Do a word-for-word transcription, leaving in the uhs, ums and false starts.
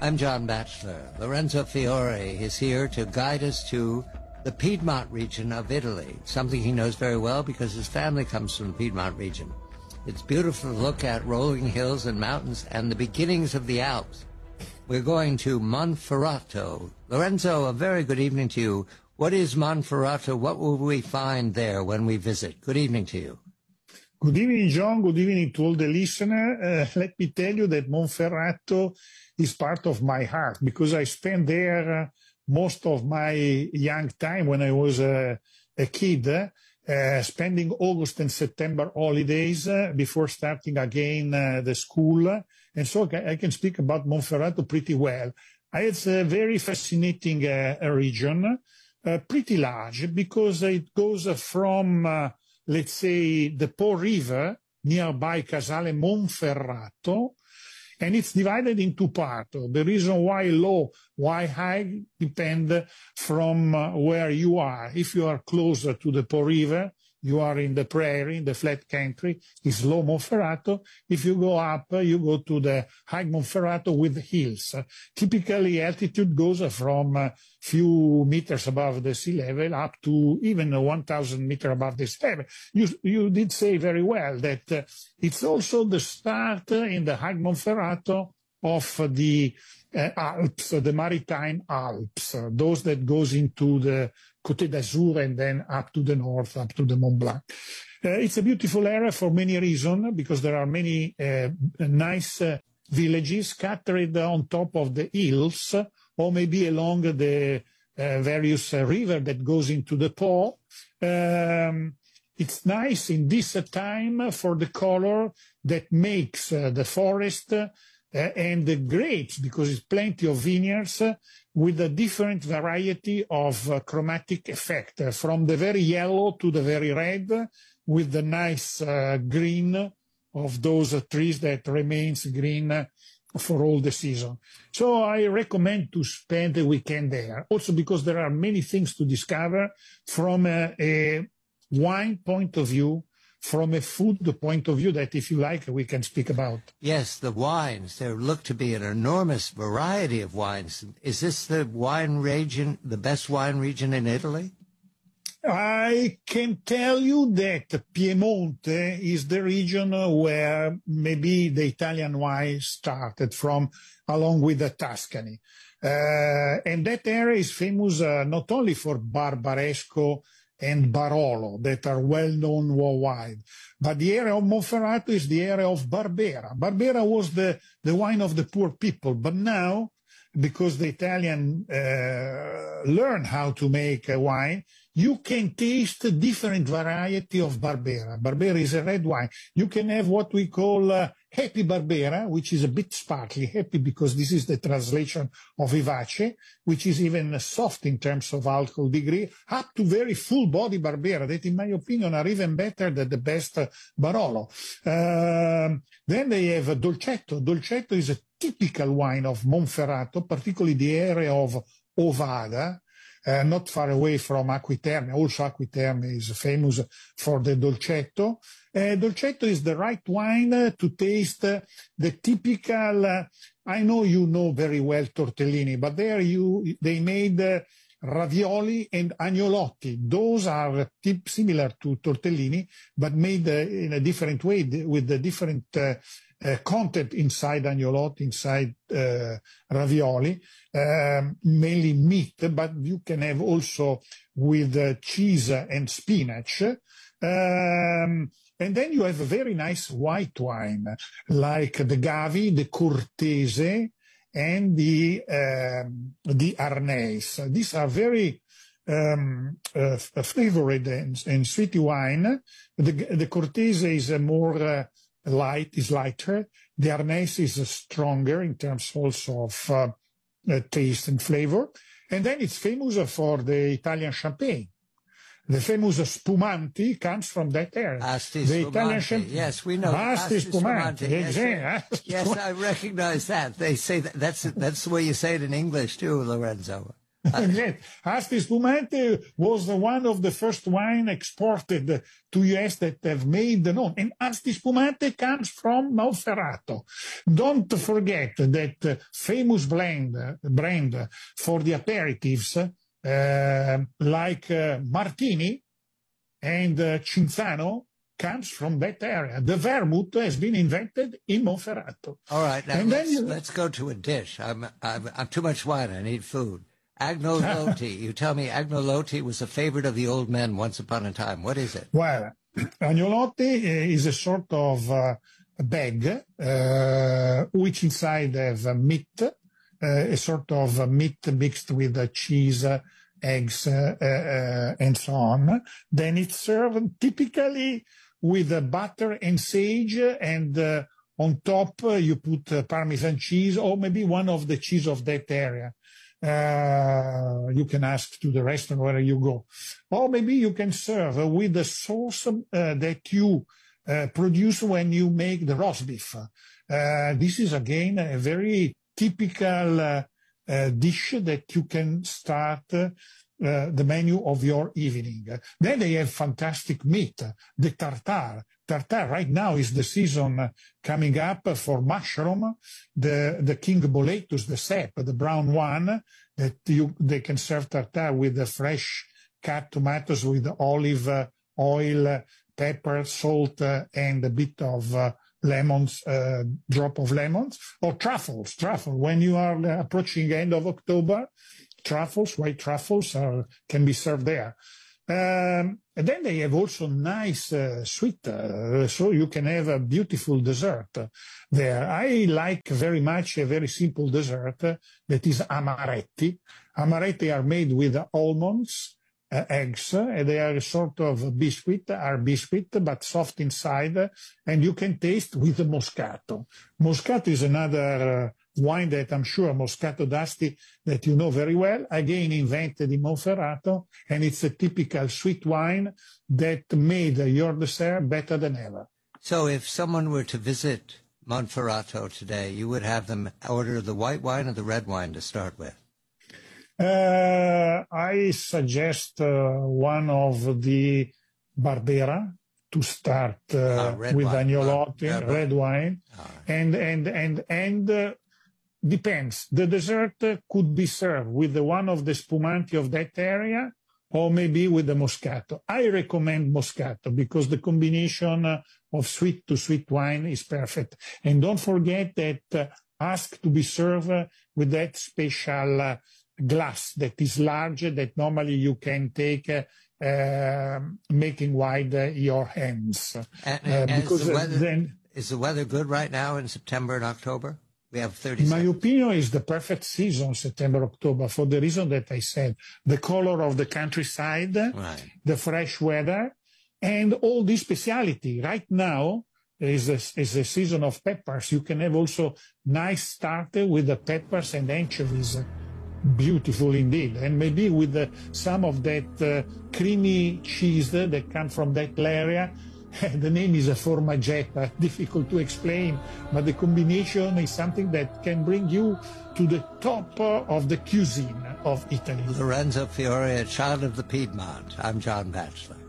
I'm John Batchelor. Lorenzo Fiore is here to guide us to the Piedmont region of Italy, something he knows very well because his family comes from the Piedmont region. It's beautiful to look at rolling hills and mountains and the beginnings of the Alps. We're going to Monferrato. Lorenzo, a very good evening to you. What is Monferrato? What will we find there when we visit? Good evening to you. Good evening, John. Good evening to all the listeners. Uh, let me tell you that Monferrato is part of my heart because I spent there uh, most of my young time when I was uh, a kid, uh, spending August and September holidays uh, before starting again uh, the school. And so I can speak about Monferrato pretty well. It's a very fascinating uh, region, uh, pretty large because it goes from, uh, let's say, the Po River nearby Casale Monferrato, and it's divided in two parts. The reason why low, why high depend from uh, where you are. If you are closer to the Po River, you are in the prairie, in the flat country, it's low Monferrato. If you go up, uh, you go to the high Monferrato with hills. Uh, typically, altitude goes from a few meters above the sea level up to even one thousand meters above the sea level. You, you did say very well that uh, it's also the start uh, in the high Monferrato of the uh, Alps, the Maritime Alps, uh, those that goes into the Côte d'Azur and then up to the north, up to the Mont Blanc. Uh, it's a beautiful area for many reasons, because there are many uh, nice uh, villages scattered on top of the hills, or maybe along the uh, various uh, river that goes into the Po. Um, it's nice in this uh, time for the color that makes uh, the forest uh, and the grapes, because it's plenty of vineyards uh, with a different variety of uh, chromatic effect, uh, from the very yellow to the very red, with the nice uh, green of those uh, trees that remains green uh, for all the season. So I recommend to spend a weekend there, also because there are many things to discover from a, a wine point of view, from a food point of view that, if you like, we can speak about. Yes, the wines. There look to be an enormous variety of wines. Is this the wine region, the best wine region in Italy? I can tell you that Piemonte is the region where maybe the Italian wine started from, along with the Tuscany. Uh, and that area is famous uh, not only for Barbaresco and Barolo, that are well known worldwide. But the area of Monferrato is the area of Barbera. Barbera was the, the wine of the poor people, but now, because the Italian uh, learn how to make a wine, you can taste a different variety of Barbera. Barbera is a red wine. You can have what we call uh, Happy Barbera, which is a bit sparkly, happy because this is the translation of Vivace, which is even soft in terms of alcohol degree, up to very full body Barbera, that in my opinion are even better than the best uh, Barolo. Um, then they have uh, Dolcetto. Dolcetto is a typical wine of Monferrato, particularly the area of Ovada, Uh, not far away from Acquiterme. Also Acquiterme is famous for the Dolcetto. Uh, Dolcetto is the right wine uh, to taste uh, the typical, uh, I know you know very well tortellini, but there you, they made uh, ravioli and agnolotti. Those are tip similar to tortellini, but made uh, in a different way, with the different uh, uh, content inside agnolotti, inside uh, ravioli, um, mainly meat, but you can have also with uh, cheese and spinach. Um, and then you have a very nice white wine, like the Gavi, the Cortese, and the um, the Arneis. These are very um, uh, flavored and, and sweet wine. The, the Cortese is a more uh, light, is lighter. The Arneis is uh, stronger in terms also of uh, uh, taste and flavor. And then it's famous for the Italian champagne. The famous Spumanti comes from that area. Asti the Spumanti. Italian champagne. Yes, we know. Asti Spumanti. Yes, Exactly. yes, I recognize that. They say that, that's that's the way you say it in English too, Lorenzo. Yes. Asti Spumante was one of the first wine exported to U S that have made the known. And Asti Spumante comes from Monferrato. Don't forget that uh, famous blend, brand for the aperitifs, uh, like uh, Martini and uh, Cinzano, comes from that area. The vermouth has been invented in Monferrato. All right, now and let's, then you... let's go to a dish. I'm, I'm, I'm too much wine. I need food. Agnolotti. You tell me Agnolotti was a favorite of the old men once upon a time. What is it? Well, agnolotti is a sort of uh, bag, uh, which inside have uh, meat, uh, a sort of uh, meat mixed with uh, cheese, uh, eggs, uh, uh, and so on. Then it's served typically with uh, butter and sage, and uh, on top uh, you put uh, Parmesan cheese, or maybe one of the cheese of that area. Uh, you can ask to the restaurant where you go. Or maybe you can serve uh, with the sauce uh, that you uh, produce when you make the roast beef. Uh, this is, again, a very typical uh, uh, dish that you can start uh, Uh, the menu of your evening. Then they have fantastic meat, the tartare. Tartare right now is the season uh, coming up for mushroom, the, the King Boletus, the cep, the brown one, that you, they can serve tartare with the fresh cut tomatoes with olive uh, oil, uh, pepper, salt, uh, and a bit of uh, lemons, uh, drop of lemons, or truffles. Truffle, when you are uh, approaching the end of October, truffles, white truffles are, can be served there. Um, and then they have also nice uh, sweet, uh, so you can have a beautiful dessert there. I like very much a very simple dessert uh, that is amaretti. Amaretti are made with almonds, uh, eggs, uh, and they are a sort of biscuit, are biscuit, but soft inside, uh, and you can taste with the Moscato. Moscato is another uh, wine that I'm sure, Moscato d'Asti, that you know very well, again invented in Monferrato, and it's a typical sweet wine that made your dessert better than ever. So if someone were to visit Monferrato today, you would have them order the white wine or the red wine to start with? Uh, I suggest uh, one of the Barbera to start uh, uh, with wine. agnolotti, uh, red wine, right. and and and and. Uh, Depends. The dessert could be served with the one of the spumanti of that area, or maybe with the Moscato. I recommend Moscato because the combination of sweet to sweet wine is perfect. And don't forget that uh, ask to be served with that special uh, glass that is large, that normally you can take uh, uh, making wide uh, your hands. And, uh, and because is, the weather, then, is the weather good right now in September and October? We have thirty in my seconds. opinion, is the perfect season, September, October, for the reason that I said. The color of the countryside, right. The fresh weather, and all this speciality. Right now is a, is a season of peppers. You can have also nice starter with the peppers and anchovies. Beautiful indeed. And maybe with the, some of that uh, creamy cheese that comes from that area. The name is a formaggetta, difficult to explain, but the combination is something that can bring you to the top of the cuisine of Italy. Lorenzo Fiore, a child of the Piedmont. I'm John Batchelor.